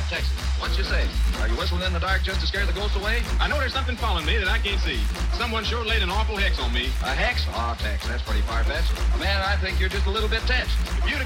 Texas. What you say? Are you whistling in the dark just to scare the ghosts away? I know there's something following me that I can't see. Someone sure laid an awful hex on me. A hex? Oh, Tex, that's pretty far-fetched. Man, I think you're just a little bit tensed. If you'd have